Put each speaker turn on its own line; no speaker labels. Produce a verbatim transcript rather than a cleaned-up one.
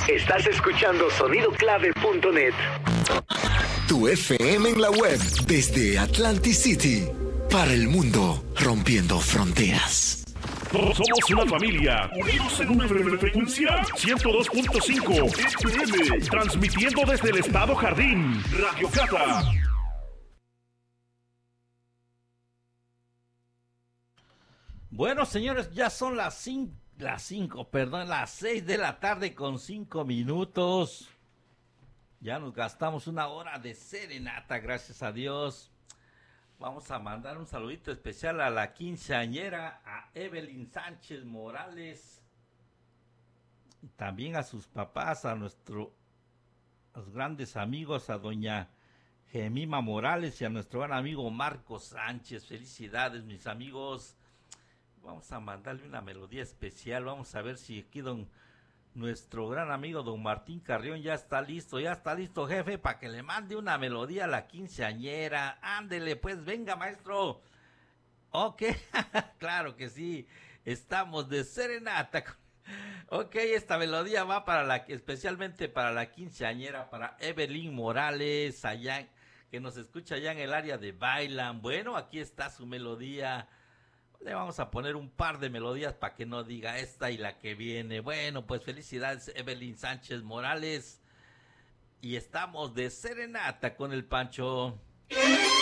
Estás escuchando sonido clave punto net.
Tu F M en la web desde Atlantic City para el mundo, rompiendo fronteras.
Todos somos una familia, unidos en una frecuencia ciento dos punto cinco F M, transmitiendo desde el Estado Jardín, Radio Cata.
Bueno, señores, ya son las cinco, las cinco, perdón, las seis de la tarde con cinco minutos. Ya nos gastamos una hora de serenata, gracias a Dios. Vamos a mandar un saludito especial a la quinceañera, a Evelyn Sánchez Morales. Y también a sus papás, a nuestros grandes amigos, a doña Gemima Morales y a nuestro gran amigo Marco Sánchez. Felicidades, mis amigos. Vamos a mandarle una melodía especial. Vamos a ver si aquí don, nuestro gran amigo don Martín Carrión ya está listo. Ya está listo, jefe, para que le mande una melodía a la quinceañera. Ándele, pues, venga, maestro. Ok, claro que sí. Estamos de serenata. Ok, esta melodía va para la, especialmente para la quinceañera, para Evelyn Morales, allá, que nos escucha allá en el área de Bailan. Bueno, aquí está su melodía. Le vamos a poner un par de melodías para que no diga esta y la que viene. Bueno, pues felicidades, Evelyn Sánchez Morales. Y estamos de serenata con el Pancho.